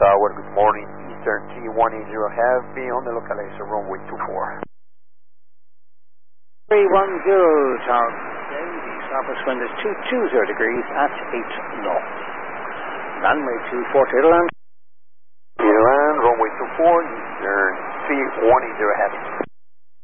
Tower, good morning, Eastern 3180 Heavy on the localizer, runway 24. 310 Tower, okay, the southwest wind is 220 degrees at 8 knots. Runway 24, Taylorland. Taylorland, runway 24, Eastern 3180 Heavy.